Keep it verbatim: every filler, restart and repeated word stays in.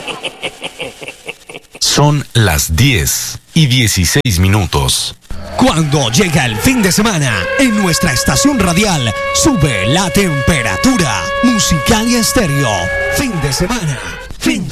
Son las diez y dieciséis minutos. Cuando llega el fin de semana, en nuestra estación radial sube la temperatura. Musical y Estéreo. Fin de semana. Fin